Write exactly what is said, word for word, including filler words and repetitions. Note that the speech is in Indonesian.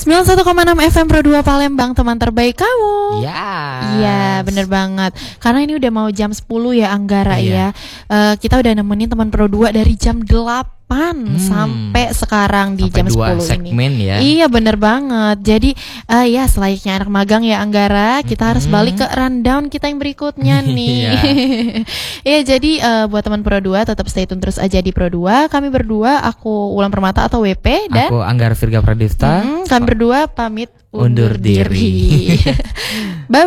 sembilan puluh satu koma enam F M Pro dua Palembang, teman terbaik kamu. Iya. Iya, bener banget. Karena ini udah mau jam sepuluh ya Anggara Iya. ya. Uh, kita udah nemenin teman Pro dua dari jam delapan hmm. sampai sekarang di sampai jam dua sepuluh segmen ini. Ya. Iya, bener banget. Jadi uh, ya selayaknya anak magang ya Anggara, kita hmm. harus balik ke rundown kita yang berikutnya nih. Iya, jadi uh, buat teman Pro dua tetap stay tune terus aja di Pro dua. Kami berdua, aku Wulan Permata atau W P dan aku Anggara Virga Pradipta. Hmm, kami berdua pamit undur, undur diri. Bye